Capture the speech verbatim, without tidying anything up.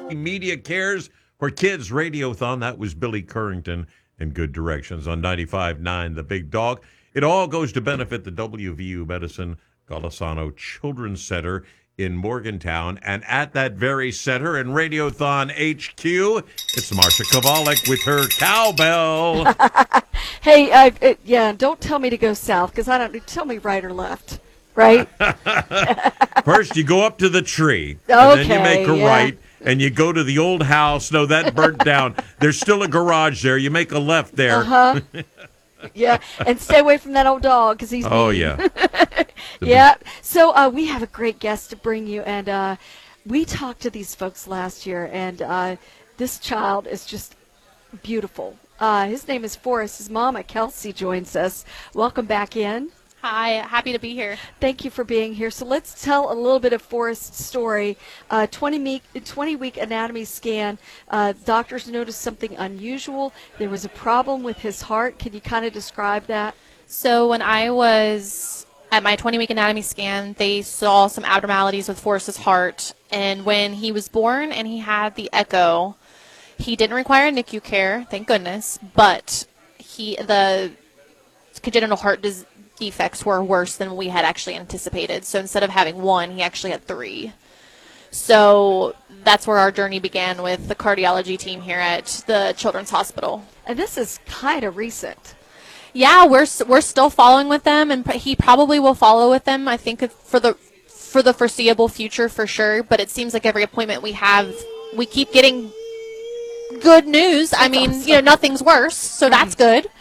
Media Cares for Kids Radiothon. That was Billy Currington and Good Directions on ninety-five point nine The Big Dog. It all goes to benefit the W V U Medicine Golisano Children's Center in Morgantown. And at that very center in Radiothon H Q, it's Marsha Kovalik with her cowbell. Hey, uh, uh, yeah, don't tell me to go south, because I don't, tell me right or left, right? First, you go up to the tree, Okay, and then you make a yeah. right, and you go to the old house. No, that burnt down. There's still a garage there. You make a left there. Uh-huh. Yeah, and stay away from that old dog, because he's Oh, mean. yeah. Yeah. So uh, we have a great guest to bring you, and uh, we talked to these folks last year, and uh, this child is just beautiful. Uh, his name is Forrest. His mama, Kelsey, joins us. Welcome back in. Hi, happy to be here. Thank you for being here. So let's tell a little bit of Forrest's story. Uh, twenty-week anatomy scan. Uh, doctors noticed something unusual. There was a problem with his heart. Can you kind of describe that? So when I was at my twenty-week anatomy scan, they saw some abnormalities with Forrest's heart. And when he was born and he had the echo, he didn't require N I C U care, thank goodness, but he the congenital heart dis- defects were worse than we had actually anticipated. So instead of having one, he actually had three. So that's where our journey began with the cardiology team here at the Children's Hospital. And this is kind of recent. Yeah, we're s- we're still following with them, and p- he probably will follow with them. I think for the for the foreseeable future, for sure. But it seems like every appointment we have, we keep getting good news. I mean, awesome. you know, nothing's worse, so that's good.